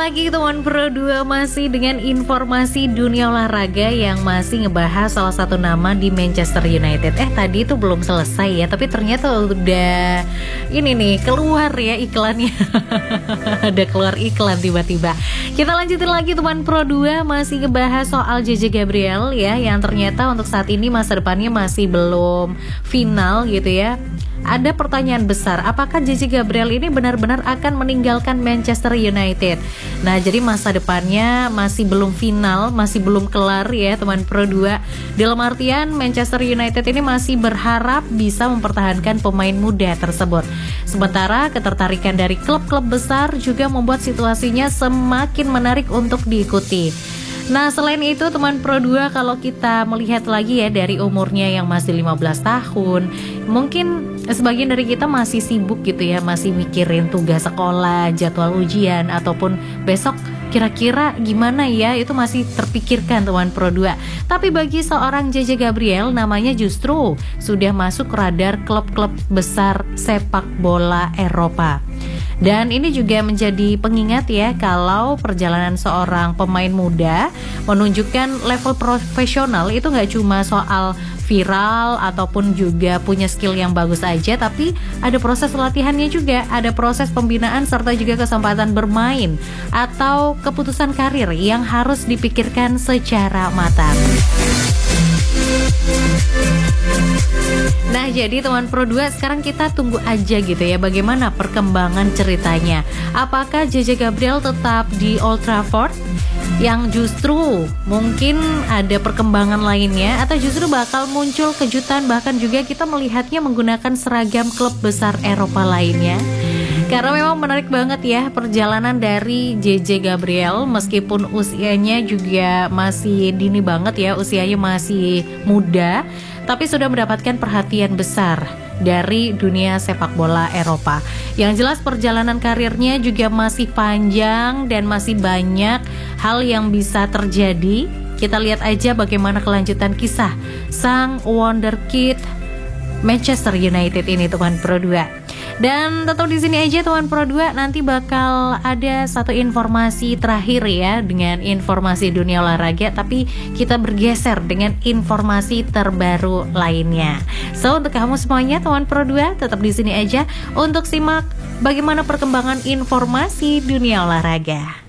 lagi teman Pro 2 masih dengan informasi dunia olahraga yang masih ngebahas salah satu nama di Manchester United. Tadi itu belum selesai ya, tapi ternyata udah ini nih keluar ya iklannya. Ada keluar iklan tiba-tiba. Kita lanjutin lagi teman Pro 2 masih ngebahas soal JJ Gabriel ya, yang ternyata untuk saat ini masa depannya masih belum final gitu ya. Ada pertanyaan besar, apakah JJ Gabriel ini benar-benar akan meninggalkan Manchester United? Nah, jadi masa depannya masih belum final, masih belum kelar ya teman Pro 2. Dalam artian Manchester United ini masih berharap bisa mempertahankan pemain muda tersebut. Sementara ketertarikan dari klub-klub besar juga membuat situasinya semakin menarik untuk diikuti. Nah, selain itu teman Pro 2, kalau kita melihat lagi ya dari umurnya yang masih 15 tahun, mungkin sebagian dari kita masih sibuk gitu ya, masih mikirin tugas sekolah, jadwal ujian, ataupun besok kira-kira gimana ya, itu masih terpikirkan teman Pro 2. Tapi bagi seorang JJ Gabriel, namanya justru sudah masuk radar klub-klub besar sepak bola Eropa. Dan ini juga menjadi pengingat ya, kalau perjalanan seorang pemain muda menunjukkan level profesional itu nggak cuma soal viral ataupun juga punya skill yang bagus aja, tapi ada proses latihannya juga, ada proses pembinaan serta juga kesempatan bermain atau keputusan karir yang harus dipikirkan secara matang. Nah, jadi teman Pro 2, sekarang kita tunggu aja gitu ya bagaimana perkembangan ceritanya. Apakah JJ Gabriel tetap di Old Trafford, yang justru mungkin ada perkembangan lainnya, atau justru bakal muncul kejutan, bahkan juga kita melihatnya menggunakan seragam klub besar Eropa lainnya. Karena memang menarik banget ya perjalanan dari JJ Gabriel, meskipun usianya juga masih dini banget ya, usianya masih muda, tapi sudah mendapatkan perhatian besar dari dunia sepak bola Eropa. Yang jelas perjalanan karirnya juga masih panjang dan masih banyak hal yang bisa terjadi. Kita lihat aja bagaimana kelanjutan kisah sang wonderkid Manchester United ini teman Pro 2. Dan tetap di sini aja teman Pro 2, nanti bakal ada satu informasi terakhir ya dengan informasi dunia olahraga, tapi kita bergeser dengan informasi terbaru lainnya. So, untuk kamu semuanya teman Pro 2, tetap di sini aja untuk simak bagaimana perkembangan informasi dunia olahraga.